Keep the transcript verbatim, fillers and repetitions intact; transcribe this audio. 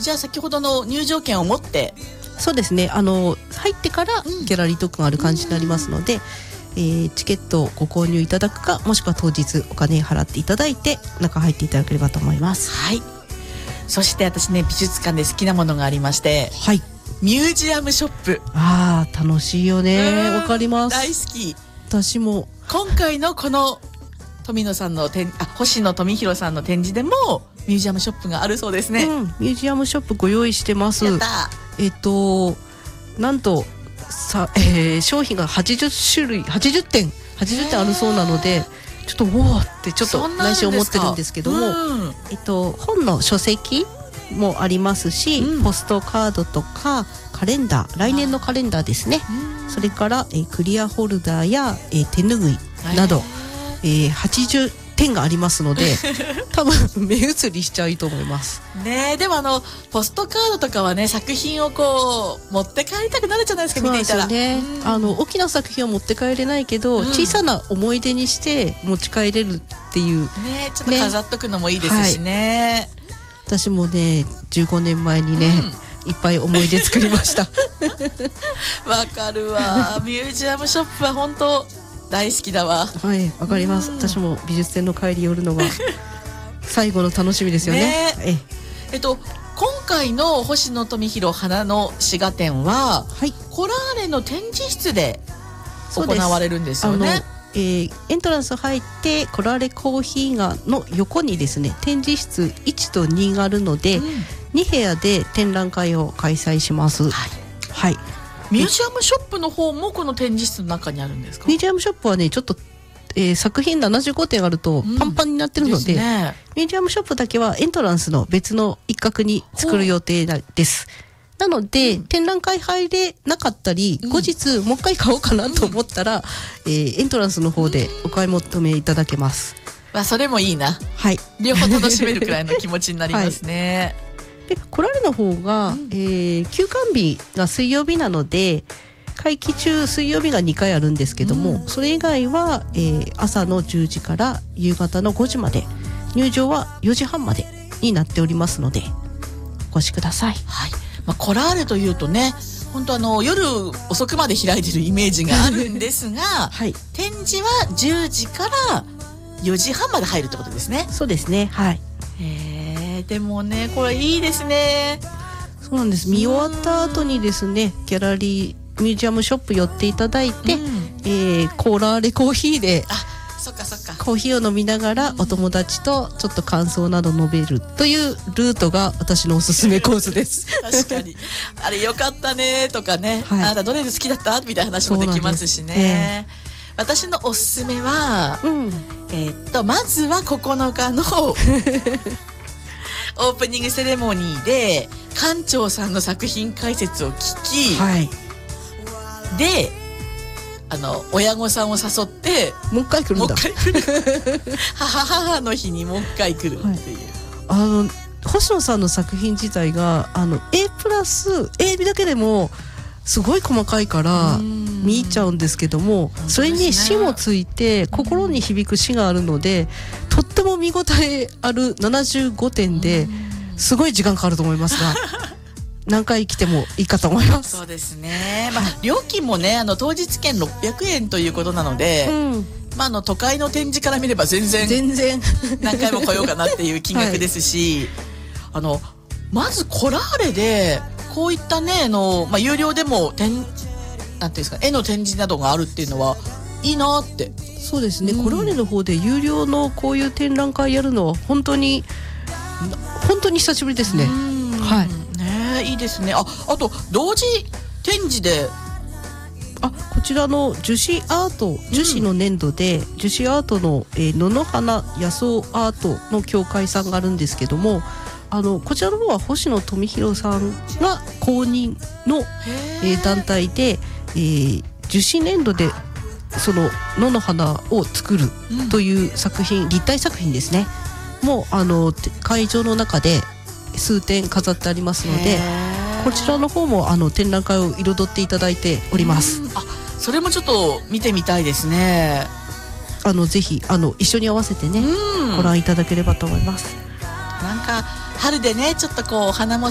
じゃあ先ほどの入場券を持って。 そうですね、あの入ってからギャラリートークンがある感じになりますので、うん、えー、チケットをご購入いただくか、もしくは当日お金払っていただいて中入っていただければと思います。 はい。そして私ね、美術館で好きなものがありまして、 はい、 ミュージアムショップ。 あー楽しいよね。わかります。 大好き。 私も今回のこの富野さんの展あ星野富弘さんの展示でもミュージアムショップがあるそうですね。 うん、ミュージアムショップご用意してます。 やったえっとなんとさ、えー、商品がはちじゅっしゅるいはちじゅってんはちじゅってんあるそうなので、ちょっとおおってちょっと内心思ってるんですけども、うん、えっと本の書籍もありますし、うん、ポストカードとかカレンダー、来年のカレンダーですね、それから、えー、クリアホルダーや、えー、手ぬぐいなど、えー、はちじゅってんがありますので多分目移りしちゃいいと思いますね。でもあのポストカードとかはね、作品をこう持って帰りたくなるじゃないですか。見ていたらね、うん、あの大きな作品は持って帰れないけど、うん、小さな思い出にして持ち帰れるっていうね、ちょっと飾っとくのもいいですしね、 はい、私もねじゅうごねんまえにね、うん、いっぱい思い出作りましたわかるわ。ミュージアムショップは本当大好きだわ。 はい、わかります。私も美術展の帰り寄るのが最後の楽しみですよね。ねええっと今回の星野富弘花の滋賀展は、はい、コラーレの展示室で行われるんですよね。 えー、エントランス入ってコラーレコーヒーがの横にですね、展示室いちとにがあるので、うん、にへやで展覧会を開催します。はい、はい、 ミュージアムショップの方もこの展示室の中にあるんですか？ ミュージアムショップはねちょっと、えー、作品ななじゅうごてんあるとパンパンになってるので、うんね、ミュージアムショップだけはエントランスの別の一角に作る予定です。なので、うん、展覧会入れなかったり、うん、後日もう一回買おうかなと思ったら、うん、えー、エントランスの方でお買い求めいただけます。 まあ、それもいいな。 はい、 両方楽しめるくらいの気持ちになりますね。 はい、でコラーレの方が、うん、えー、休館日が水曜日なので会期中水曜日がにかいあるんですけども、うん、それ以外は、えー、朝のじゅうじから夕方のごじまで、入場はよじはんまでになっておりますのでお越しください。 はい、まあ、コラーレというとね、本当あの夜遅くまで開いてるイメージがあるんですが、はい、展示はじゅうじからよじはんまで入るってことですね。 そうですね、はい。 へー、でもねこれいいですね。 そうなんです。見終わった後にですね、ギャラリーミュージアムショップ寄っていただいて、うん、えー、コラーレコーヒーで、 あ、そっかそっか、 コーヒーを飲みながらお友達とちょっと感想など述べるというルートが私のおすすめコースです確かにあれよかったねとかね、はい、あなたどれで好きだったみたいな話もできますしね。私のおすすめは、うん、えー、っとまずはここのかのオープニングセレモニーで館長さんの作品解説を聞き、はい、であの親御さんを誘ってもう一回来るんだ。 もう一回来る母母の日にもう一回来るっていう、はい、 あの星野さんの作品自体があの A プラス A だけでもすごい細かいから見入っちゃうんですけども、それに詩もついて心に響く詩があるので、とっても見応えあるななじゅうごてんですごい時間かかると思いますが何回来てもいいかと思います。 そうですね、まあ、料金もねあの当日券ろっぴゃくえんということなので、うん、まあ、あの都会の展示から見れば全然全然何回も来ようかなっていう金額ですし、はい、あのまずコラーレでこういったねの、まあ、有料でも展なんていうんですか、絵の展示などがあるっていうのはいいなって。 そうですね、うん、コラーレの方で有料のこういう展覧会やるのは本当に本当に久しぶりですね。はいね、いいですね。あ、あと同時展示で、 あ、こちらの樹脂アート、樹脂の粘土で、うん、樹脂アートの、えー、野々花野草アートの協会さんがあるんですけども、あのこちらの方は星野富弘さんが公認の、えー、団体で、えー、樹脂粘土でその野の花を作るという作品、うん、立体作品ですね。もうあの会場の中で数点飾ってありますので、こちらの方もあの展覧会を彩っていただいております。 あ、それもちょっと見てみたいですね。 あのぜひあの一緒に合わせてね、ご覧いただければと思います。 なんか春でねちょっとこうお花も